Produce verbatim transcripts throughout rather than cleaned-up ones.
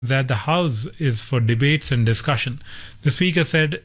that the House is for debates and discussion. The Speaker said,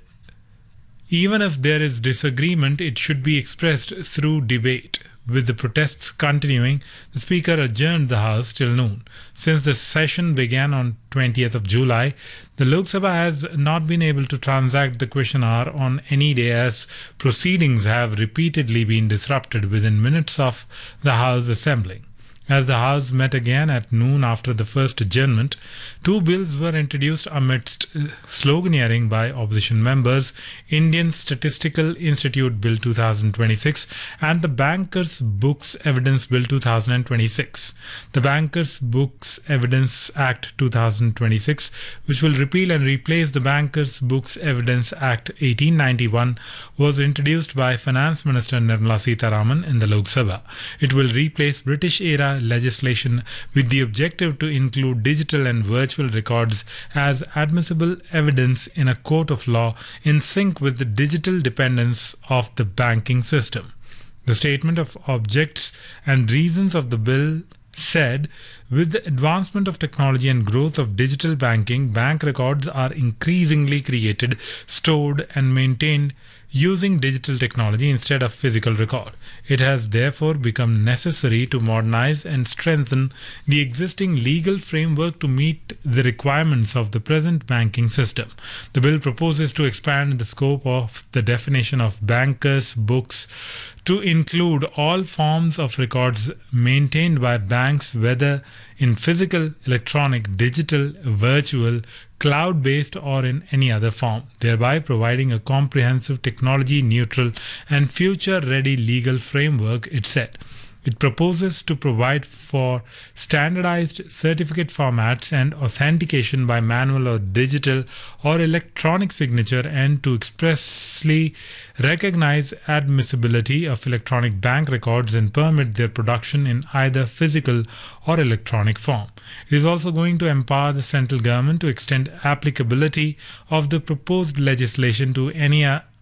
even if there is disagreement, it should be expressed through debate. With the protests continuing, the Speaker adjourned the House till noon. Since the session began on twentieth of July, the Lok Sabha has not been able to transact the question hour on any day as proceedings have repeatedly been disrupted within minutes of the House assembling. As the House met again at noon after the first adjournment, two bills were introduced amidst sloganeering by opposition members: Indian Statistical Institute Bill two thousand twenty-six and the Bankers' Books Evidence Bill two thousand twenty-six. The Bankers' Books Evidence Act two thousand twenty-six, which will repeal and replace the Bankers' Books Evidence Act eighteen ninety-one, was introduced by Finance Minister Nirmala Sitharaman in the Lok Sabha. It will replace British-era legislation with the objective to include digital and virtual records as admissible evidence in a court of law in sync with the digital dependence of the banking system. The statement of objects and reasons of the bill said, with the advancement of technology and growth of digital banking, bank records are increasingly created, stored and maintained using digital technology instead of physical record. It has therefore become necessary to modernize and strengthen the existing legal framework to meet the requirements of the present banking system. The bill proposes to expand the scope of the definition of bankers' books to include all forms of records maintained by banks, whether in physical, electronic, digital, virtual, cloud-based or in any other form, thereby providing a comprehensive, technology-neutral and future-ready legal framework, it said. It proposes to provide for standardized certificate formats and authentication by manual or digital or electronic signature, and to expressly recognize admissibility of electronic bank records and permit their production in either physical or electronic form. It is also going to empower the central government to extend applicability of the proposed legislation to any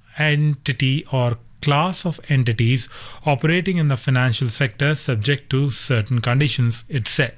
entity or class of entities operating in the financial sector subject to certain conditions, it said.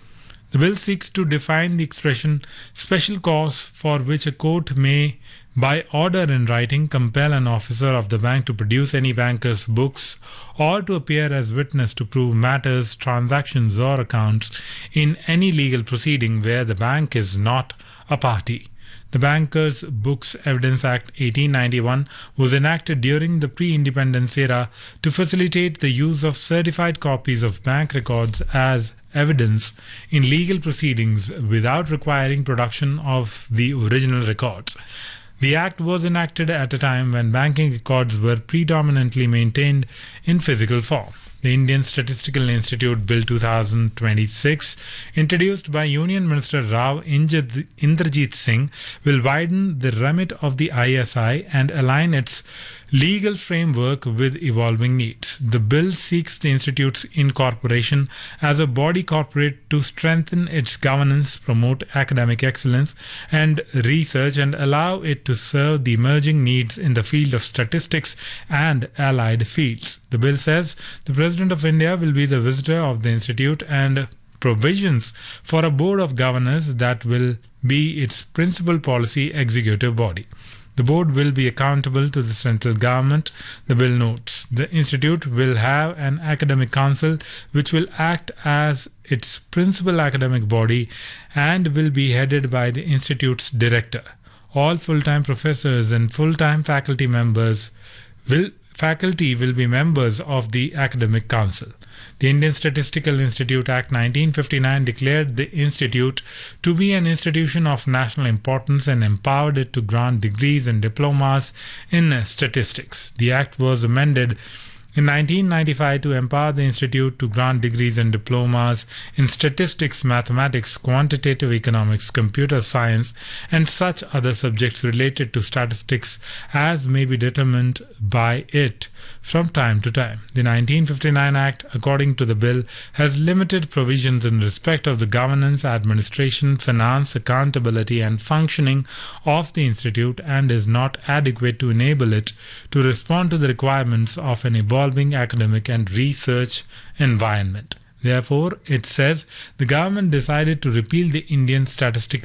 The bill seeks to define the expression special cause for which a court may, by order in writing, compel an officer of the bank to produce any banker's books or to appear as witness to prove matters, transactions or accounts in any legal proceeding where the bank is not a party. The Bankers' Books Evidence Act eighteen ninety-one was enacted during the pre-independence era to facilitate the use of certified copies of bank records as evidence in legal proceedings without requiring production of the original records. The Act was enacted at a time when banking records were predominantly maintained in physical form. The Indian Statistical Institute Bill two thousand twenty-six, introduced by Union Minister Rao Inderjit Singh, will widen the remit of the I S I and align its legal framework with evolving needs. The bill seeks the Institute's incorporation as a body corporate to strengthen its governance, promote academic excellence and research, and allow it to serve the emerging needs in the field of statistics and allied fields. The bill says the President of India will be the visitor of the Institute, and provisions for a board of governors that will be its principal policy executive body. The board will be accountable to the central government, the bill notes. The institute will have an academic council which will act as its principal academic body and will be headed by the institute's director. All full-time professors and full-time faculty members will faculty will be members of the academic council. The Indian Statistical Institute Act nineteen fifty-nine declared the institute to be an institution of national importance and empowered it to grant degrees and diplomas in statistics. The act was amended in nineteen ninety-five to empower the institute to grant degrees and diplomas in statistics, mathematics, quantitative economics, computer science, and such other subjects related to statistics as may be determined by it from time to time. The nineteen fifty-nine Act, according to the bill, has limited provisions in respect of the governance, administration, finance, accountability, and functioning of the institute and is not adequate to enable it to respond to the requirements of an evolving academic and research environment. Therefore, it says the government decided to repeal the Indian Statistical